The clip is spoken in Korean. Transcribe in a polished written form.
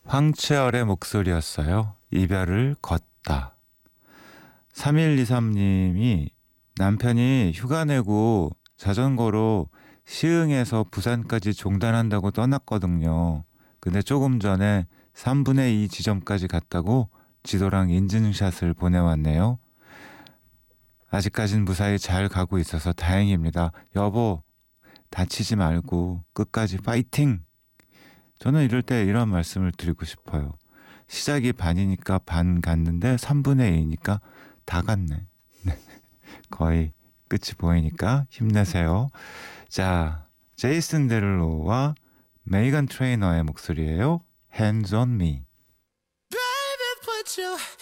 황채열의 목소리였어요. 이별을 걷다. 3123님이 남편이 휴가 내고 자전거로 시흥에서 부산까지 종단한다고 떠났거든요. 근데 조금 전에 3분의 2 지점까지 갔다고 지도랑 인증샷을 보내왔네요. 아직까진 무사히 잘 가고 있어서 다행입니다. 여보, 다치지 말고 끝까지 파이팅! 저는 이럴 때 이런 말씀을 드리고 싶어요. 시작이 반이니까 반 갔는데 3분의 2니까 다 갔네. 거의 끝이 보이니까 힘내세요. 자, 제이슨 데룰로와 메이건 트레이너의 목소리예요. Hands on me. Baby, put your